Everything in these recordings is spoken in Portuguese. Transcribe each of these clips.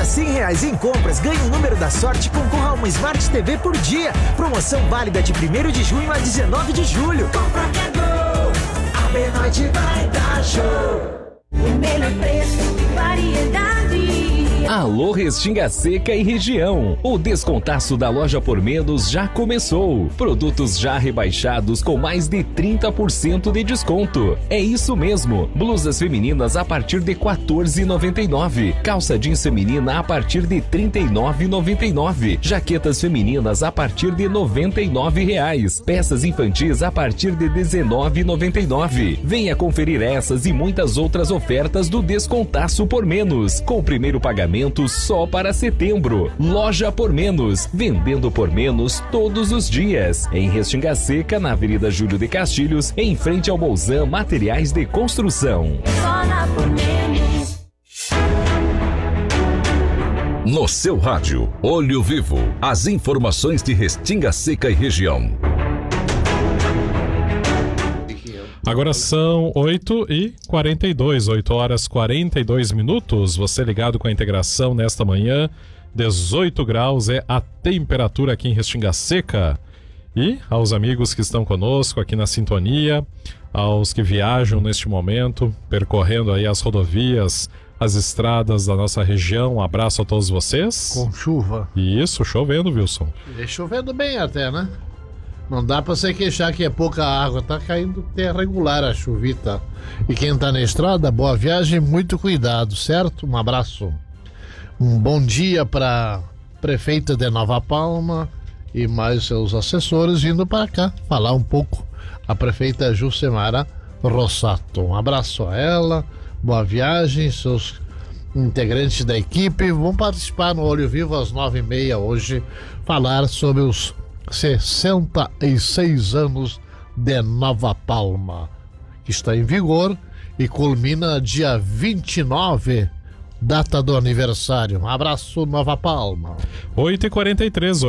cada R$100 em compras, ganhe um número da sorte e concorra a uma Smart TV por dia. Promoção válida de 1º de junho a 19 de julho. Compra que é gol, a Benoit vai dar show. O melhor preço, variedade. Alô Restinga Seca e região. O descontaço da Loja Por Menos já começou. Produtos já rebaixados com mais de 30% de desconto. É isso mesmo. Blusas femininas a partir de R$ 14,99. Calça jeans feminina a partir de R$ 39,99. Jaquetas femininas a partir de R$ 99,00. Peças infantis a partir de R$ 19,99. Venha conferir essas e muitas outras ofertas do descontaço Por Menos. Com o primeiro pagamento só para setembro. Loja Por Menos, vendendo por menos todos os dias. Em Restinga Seca, na Avenida Júlio de Castilhos, em frente ao Bolzan Materiais de Construção. Só na Por Menos. No seu rádio, Olho Vivo, as informações de Restinga Seca e região. Agora são 8h42, 8h42. Você ligado com a integração nesta manhã. 18 graus é a temperatura aqui em Restinga Seca. E aos amigos que estão conosco aqui na sintonia, aos que viajam neste momento, percorrendo aí as rodovias, as estradas da nossa região, um abraço a todos vocês. Com chuva. Isso, chovendo, Wilson. E chovendo bem até, né? Não dá pra se queixar que é pouca água, tá caindo até regular a chuvita. E quem tá na estrada, boa viagem, muito cuidado, certo? Um abraço. Um bom dia pra prefeita de Nova Palma e mais seus assessores vindo para cá falar um pouco. A prefeita Jucemara Rossato. Um abraço a ela, boa viagem, seus integrantes da equipe vão participar no Olho Vivo às 9h30 hoje, falar sobre os 66 anos de Nova Palma, que está em vigor e culmina dia 29, data do aniversário. Um abraço, Nova Palma. 8h43,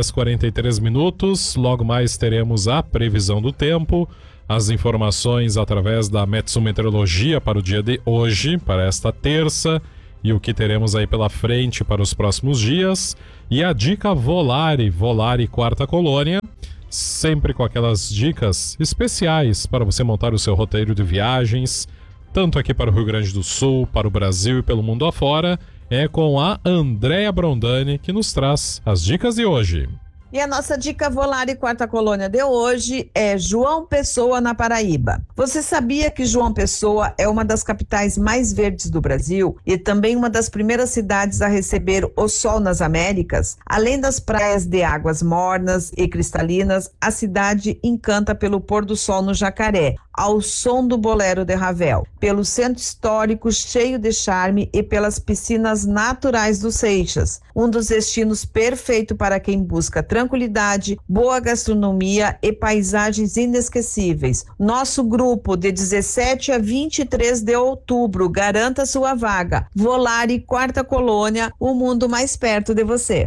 8h43. Logo mais teremos a previsão do tempo, as informações através da Metsu Meteorologia para o dia de hoje, para esta terça, e o que teremos aí pela frente para os próximos dias. E a dica Volare Quarta Colônia, sempre com aquelas dicas especiais para você montar o seu roteiro de viagens, tanto aqui para o Rio Grande do Sul, para o Brasil e pelo mundo afora. É com a Andréa Brondani que nos traz as dicas de hoje. E a nossa dica Volare Quarta Colônia de hoje é João Pessoa, na Paraíba. Você sabia que João Pessoa é uma das capitais mais verdes do Brasil e também uma das primeiras cidades a receber o sol nas Américas? Além das praias de águas mornas e cristalinas, a cidade encanta pelo pôr do sol no Jacaré, ao som do bolero de Ravel, pelo centro histórico cheio de charme e pelas piscinas naturais do Seixas, um dos destinos perfeito para quem busca tranquilidade, boa gastronomia e paisagens inesquecíveis. Nosso grupo de 17 a 23 de outubro, garanta sua vaga. Volare Quarta Colônia, o mundo mais perto de você.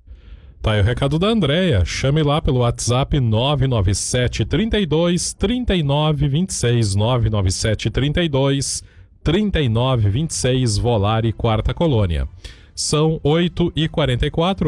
Tá aí o recado da Andréia. Chame lá pelo WhatsApp 997 32 39 26, 997 32 39 26, Volare Quarta Colônia. São 8h44,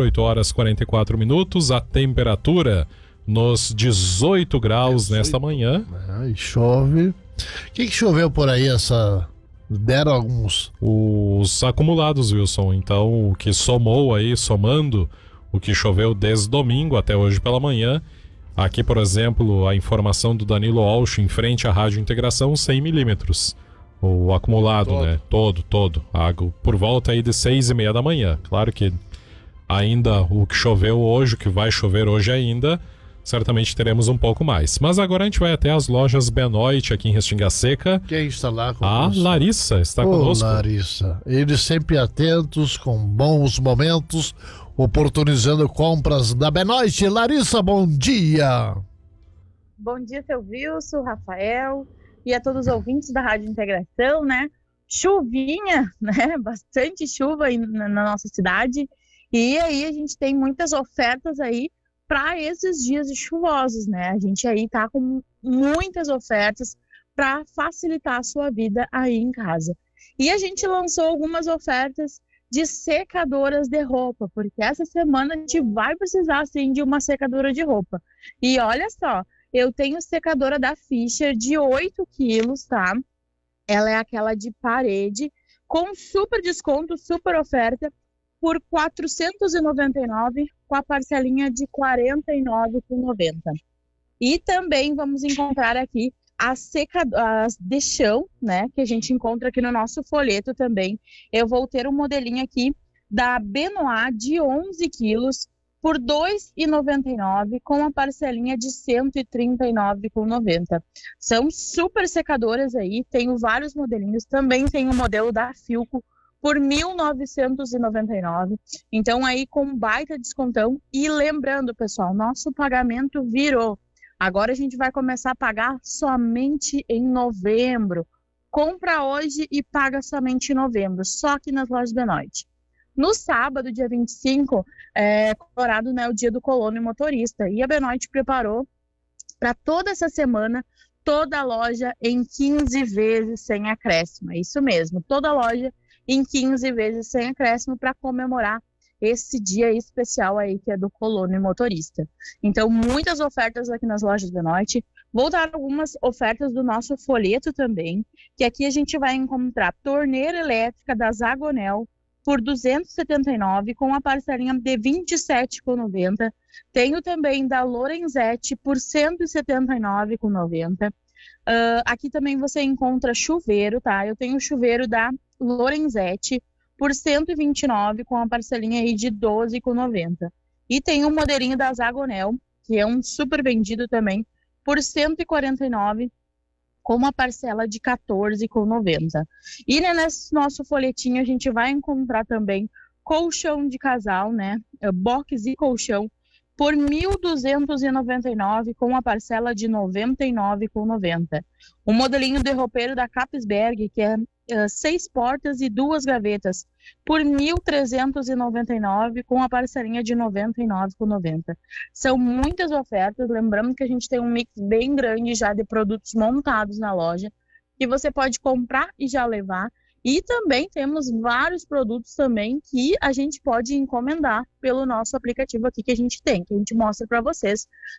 8h44, a temperatura nos 18 graus nesta manhã. E chove. O que choveu por aí essa... Deram alguns... Os acumulados, Wilson. Então, o que somou aí, somando o que choveu desde domingo até hoje pela manhã. Aqui, por exemplo, a informação do Danilo Walsh em frente à Rádio Integração, 100 milímetros. O acumulado, todo. Né? Todo. Água por volta aí de 6h30 da manhã. Claro que ainda o que choveu hoje, o que vai chover hoje ainda, certamente teremos um pouco mais. Mas agora a gente vai até as lojas Benoit aqui em Restinga Seca. Quem está lá conosco? A Larissa está conosco. Larissa, eles sempre atentos, com bons momentos, oportunizando compras da Benoit. Larissa, bom dia! Bom dia, seu Wilson, Rafael e a todos os ouvintes da Rádio Integração, né? Chuvinha, né? Bastante chuva aí na nossa cidade. E aí a gente tem muitas ofertas aí para esses dias chuvosos, né? A gente aí tá com muitas ofertas para facilitar a sua vida aí em casa. E a gente lançou algumas ofertas de secadoras de roupa, porque essa semana a gente vai precisar, sim, de uma secadora de roupa. E olha só, eu tenho secadora da Fischer de 8 quilos, tá? Ela é aquela de parede, com super desconto, super oferta, por R$ 499, com a parcelinha de R$ 49,90. E também vamos encontrar aqui as de chão, né, que a gente encontra aqui no nosso folheto também. Eu vou ter um modelinho aqui da Benoit de 11 quilos por R$ 2,99, com a parcelinha de R$ 139,90. São super secadoras aí, tenho vários modelinhos, também tem o modelo da Filco por R$ 1.999. Então aí com baita descontão. E lembrando, pessoal, nosso pagamento virou. Agora a gente vai começar a pagar somente em novembro. Compra hoje e paga somente em novembro, só aqui nas lojas Benoit. No sábado, dia 25, comemorado, né, o dia do colono e motorista. E a Benoit preparou para toda essa semana, toda a loja em 15 vezes sem acréscimo. É isso mesmo, toda a loja em 15 vezes sem acréscimo para comemorar esse dia especial aí que é do colono e motorista. Então, muitas ofertas aqui nas lojas Benoit. Vou dar algumas ofertas do nosso folheto também, que aqui a gente vai encontrar torneira elétrica da Zagonel por R$ 279, com a parcelinha de R$ 27,90. Tenho também da Lorenzetti por R$ 179,90. Aqui também você encontra chuveiro, tá? Eu tenho o chuveiro da Lorenzetti por R$ 129, com a parcelinha aí de R$ 12,90. E tem um modelinho da Zagonel, que é um super vendido também, por R$ 149, com uma parcela de R$ 14,90. E nesse nosso folhetinho a gente vai encontrar também colchão de casal, né? Box e colchão por R$ 1.299, com uma parcela de R$ 99,90. O modelinho de roupeiro da Capsberg, que é 6 portas e 2 gavetas, por R$ 1.399, com a parcelinha de R$ 99,90. São muitas ofertas, lembrando que a gente tem um mix bem grande já de produtos montados na loja, que você pode comprar e já levar. E também temos vários produtos também que a gente pode encomendar pelo nosso aplicativo aqui que a gente tem, que a gente mostra para vocês